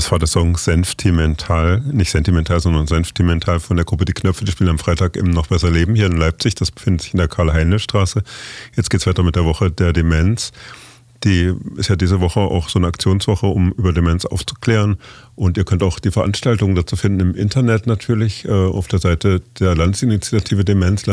das war der Song Senftimental, nicht sentimental, sondern Senftimental von der Gruppe Die Knöpfe. Die spielen am Freitag im Noch besser Leben hier in Leipzig. Das befindet sich in der Karl-Heinle-Straße. Jetzt geht's weiter mit der Woche der Demenz. Die ist ja diese Woche auch so eine Aktionswoche, um über Demenz aufzuklären. Und ihr könnt auch die Veranstaltungen dazu finden im Internet natürlich, auf der Seite der Landesinitiative Demenz,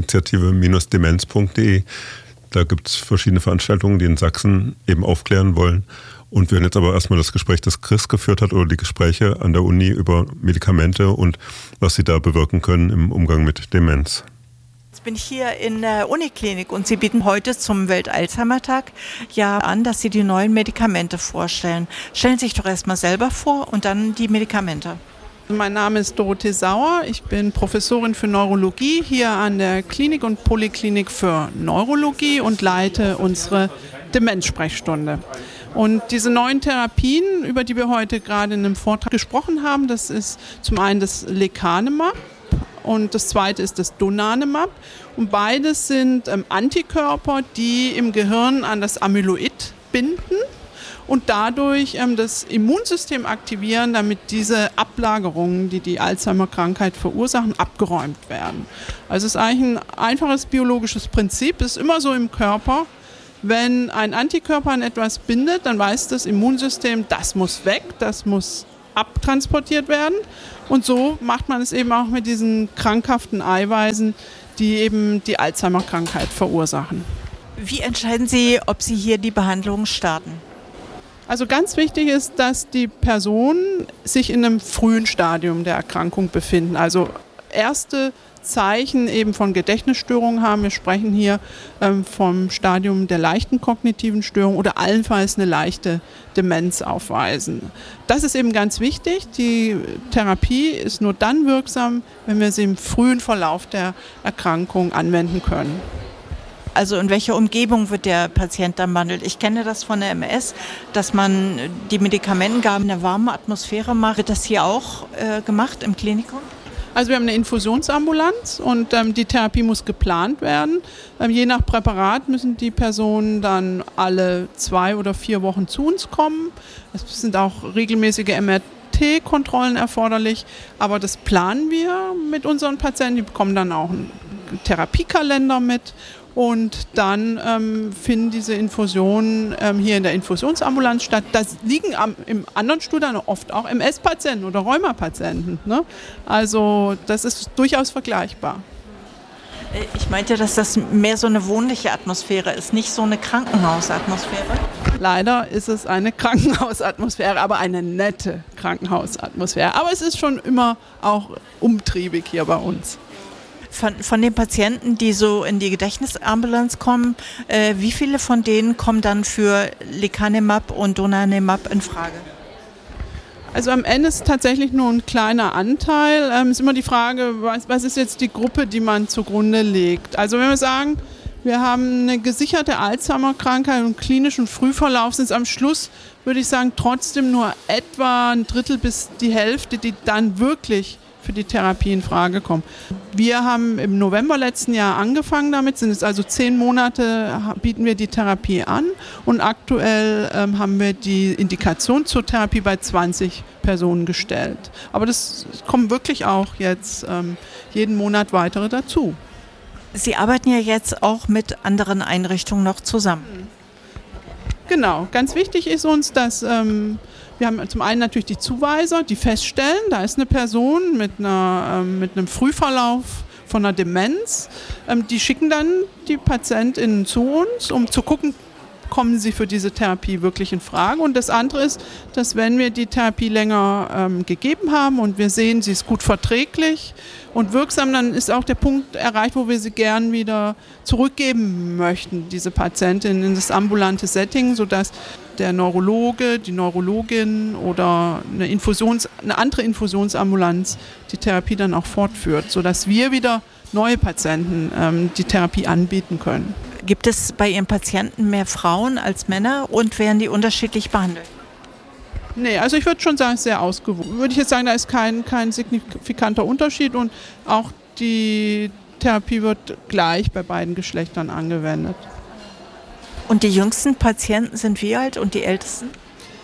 landesinitiative-demenz.de. Da gibt es verschiedene Veranstaltungen, die in Sachsen eben aufklären wollen. Und wir hören jetzt aber erstmal das Gespräch, das Chris geführt hat, oder die Gespräche an der Uni über Medikamente und was sie da bewirken können im Umgang mit Demenz. Jetzt bin ich hier in der Uniklinik und Sie bieten heute zum Welt-Alzheimer-Tag ja an, dass Sie die neuen Medikamente vorstellen. Stellen Sie sich doch erstmal selber vor und dann die Medikamente. Mein Name ist Dorothee Sauer, ich bin Professorin für Neurologie hier an der Klinik und Poliklinik für Neurologie und leite unsere Demenzsprechstunde. Und diese neuen Therapien, über die wir heute gerade in einem Vortrag gesprochen haben, das ist zum einen das Lecanemab und das zweite ist das Donanemab. Und beides sind Antikörper, die im Gehirn an das Amyloid binden und dadurch das Immunsystem aktivieren, damit diese Ablagerungen, die die Alzheimer-Krankheit verursachen, abgeräumt werden. Also es ist eigentlich ein einfaches biologisches Prinzip, es ist immer so im Körper. Wenn ein Antikörper an etwas bindet, dann weiß das Immunsystem, das muss weg, das muss abtransportiert werden. Und so macht man es eben auch mit diesen krankhaften Eiweißen, die eben die Alzheimer-Krankheit verursachen. Wie entscheiden Sie, ob Sie hier die Behandlung starten? Also ganz wichtig ist, dass die Personen sich in einem frühen Stadium der Erkrankung befinden. Also erste Zeichen eben von Gedächtnisstörungen haben. Wir sprechen hier vom Stadium der leichten kognitiven Störung oder allenfalls eine leichte Demenz aufweisen. Das ist eben ganz wichtig. Die Therapie ist nur dann wirksam, wenn wir sie im frühen Verlauf der Erkrankung anwenden können. Also in welcher Umgebung wird der Patient dann behandelt? Ich kenne das von der MS, dass man die Medikamentengabe in einer warmen Atmosphäre macht. Wird das hier auch gemacht im Klinikum? Also wir haben eine Infusionsambulanz und die Therapie muss geplant werden. Je nach Präparat müssen die Personen dann alle 2 oder 4 Wochen zu uns kommen. Es sind auch regelmäßige MRT-Kontrollen erforderlich, aber das planen wir mit unseren Patienten. Die bekommen dann auch einen Therapiekalender mit. Und dann finden diese Infusionen hier in der Infusionsambulanz statt. Da liegen im anderen Stuhl dann oft auch MS-Patienten oder Rheuma-Patienten. Ne? Also das ist durchaus vergleichbar. Ich meinte, dass das mehr so eine wohnliche Atmosphäre ist, nicht so eine Krankenhausatmosphäre. Leider ist es eine Krankenhausatmosphäre, aber eine nette Krankenhausatmosphäre. Aber es ist schon immer auch umtriebig hier bei uns. Von den Patienten, die so in die Gedächtnisambulanz kommen, wie viele von denen kommen dann für Lecanemab und Donanemab in Frage? Also am Ende ist tatsächlich nur ein kleiner Anteil. Es ist immer die Frage, was ist jetzt die Gruppe, die man zugrunde legt. Also wenn wir sagen, wir haben eine gesicherte Alzheimer-Krankheit und klinischen Frühverlauf, sind es am Schluss, würde ich sagen, trotzdem nur etwa ein Drittel bis die Hälfte, die dann wirklich für die Therapie in Frage kommen. Wir haben im November letzten Jahr angefangen damit, sind es also 10 Monate, bieten wir die Therapie an und aktuell haben wir die Indikation zur Therapie bei 20 Personen gestellt. Aber das kommen wirklich auch jetzt jeden Monat weitere dazu. Sie arbeiten ja jetzt auch mit anderen Einrichtungen noch zusammen. Genau, ganz wichtig ist uns, dass wir haben zum einen natürlich die Zuweiser, die feststellen, da ist eine Person mit einem Frühverlauf von einer Demenz. Die schicken dann die PatientInnen zu uns, um zu gucken, kommen sie für diese Therapie wirklich in Frage. Und das andere ist, dass wenn wir die Therapie länger gegeben haben und wir sehen, sie ist gut verträglich und wirksam, dann ist auch der Punkt erreicht, wo wir sie gern wieder zurückgeben möchten, diese Patientin in das ambulante Setting, sodass der Neurologe, die Neurologin oder eine andere Infusionsambulanz die Therapie dann auch fortführt, sodass wir wieder neue Patienten die Therapie anbieten können. Gibt es bei Ihren Patienten mehr Frauen als Männer und werden die unterschiedlich behandelt? Nee, also ich würde schon sagen, sehr ausgewogen. Würde ich jetzt sagen, da ist kein signifikanter Unterschied und auch die Therapie wird gleich bei beiden Geschlechtern angewendet. Und die jüngsten Patienten sind wie alt und die ältesten?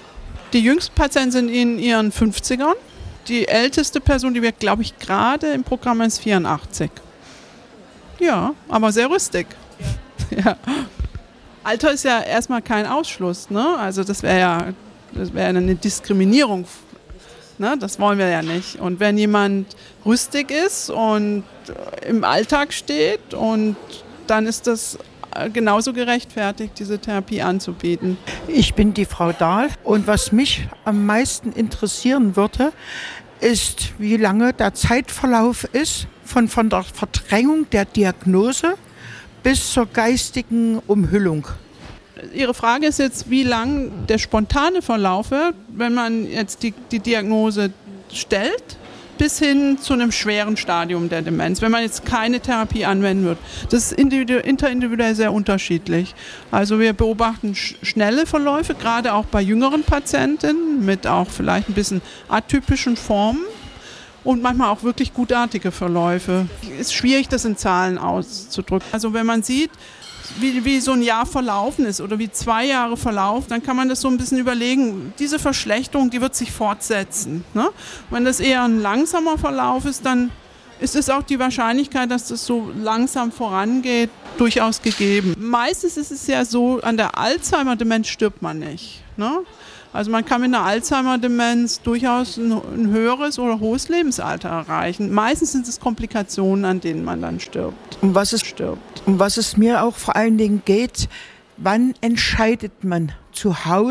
Die jüngsten Patienten sind in ihren 50ern. Die älteste Person, die wir, glaube ich, gerade im Programm ist 84. Ja, aber sehr rüstig. Ja. Alter ist ja erstmal kein Ausschluss, ne? Also das wäre eine Diskriminierung. Ne? Das wollen wir ja nicht. Und wenn jemand rüstig ist und im Alltag steht, und dann ist das genauso gerechtfertigt, diese Therapie anzubieten. Ich bin die Frau Dahl und was mich am meisten interessieren würde, ist, wie lange der Zeitverlauf ist von der Verdrängung der Diagnose bis zur geistigen Umhüllung. Ihre Frage ist jetzt, wie lang der spontane Verlauf wird, wenn man jetzt die Diagnose stellt, bis hin zu einem schweren Stadium der Demenz, wenn man jetzt keine Therapie anwenden wird. Das ist interindividuell sehr unterschiedlich. Also wir beobachten schnelle Verläufe, gerade auch bei jüngeren Patientinnen mit auch vielleicht ein bisschen atypischen Formen und manchmal auch wirklich gutartige Verläufe. Es ist schwierig, das in Zahlen auszudrücken. Also wenn man sieht, wie so ein Jahr verlaufen ist oder wie 2 Jahre verlaufen, dann kann man das so ein bisschen überlegen, diese Verschlechterung, die wird sich fortsetzen. Ne? Wenn das eher ein langsamer Verlauf ist, dann ist es auch die Wahrscheinlichkeit, dass das so langsam vorangeht, durchaus gegeben. Meistens ist es ja so, an der Alzheimer-Demenz stirbt man nicht. Ne? Also man kann mit einer Alzheimer-Demenz durchaus ein höheres oder hohes Lebensalter erreichen. Meistens sind es Komplikationen, an denen man dann stirbt. Um was es mir auch vor allen Dingen geht, wann entscheidet man zu Hause